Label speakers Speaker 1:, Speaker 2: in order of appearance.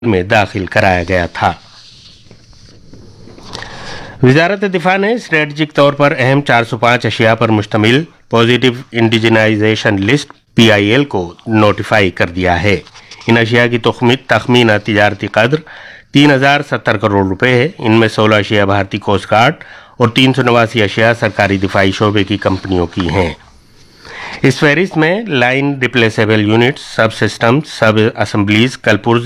Speaker 1: में दाखिल कराया गया था। वजारत दिफा ने स्ट्रेटजिक तौर पर अहम 405 अशिया पर मुश्तमिल पॉजिटिव इंडिजिनाइजेशन लिस्ट PIL को नोटिफाई कर दिया है। इन अशिया की तखमीना तिजारती कद्र 3070 करोड़ रुपए है। इनमें 16 अशिया भारतीय कोस्ट गार्ड और 389 अशिया सरकारी दिफाई शोबे की कंपनियों की हैं। इस फहरिस्त में लाइन रिप्लेसेबल यूनिट्स, सब सिस्टम, सब असम्बलीज, कलपुर्ज